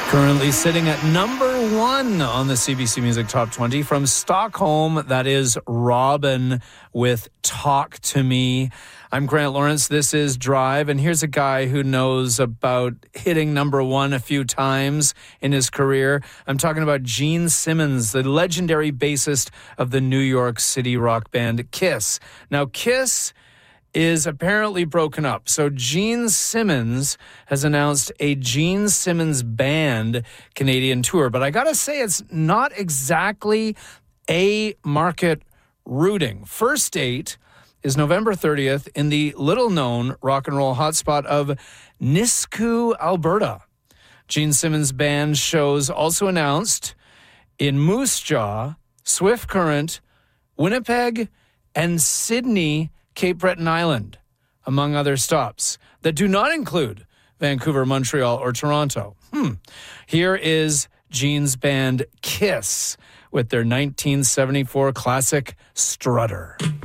Currently sitting at number 1 on the CBC Music Top 20 from Stockholm. That is Robin with Talk to Me. I'm Grant Lawrence. This is Drive. And here's a guy who knows about hitting number 1 a few times in his career. I'm talking about Gene Simmons, the legendary bassist of the New York City rock band Kiss. Now, Kiss is apparently broken up. So Gene Simmons has announced a Gene Simmons Band Canadian tour. But I got to say, it's not exactly a market rooting. First date is November 30th in the little-known rock and roll hotspot of Nisku, Alberta. Gene Simmons Band shows also announced in Moose Jaw, Swift Current, Winnipeg, and Sydney, Cape Breton Island, among other stops that do not include Vancouver, Montreal, or Toronto. Here is Gene's band Kiss with their 1974 classic Strutter.